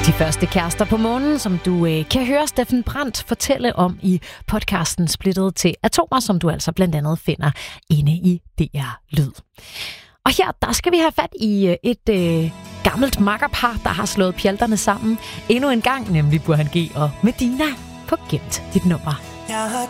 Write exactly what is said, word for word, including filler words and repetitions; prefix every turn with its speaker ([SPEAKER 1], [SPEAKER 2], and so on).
[SPEAKER 1] De første kærester på månen, som du øh, kan høre Steffen Brandt fortælle om i podcasten Splittet til Atomer, som du altså blandt andet finder inde i D R Lyd. Og her, der skal vi have fat i øh, et øh, gammelt makkerpar, der har slået pjalterne sammen endnu en gang, nemlig Burhan G og Medina på Gemt dit nummer.
[SPEAKER 2] Jeg har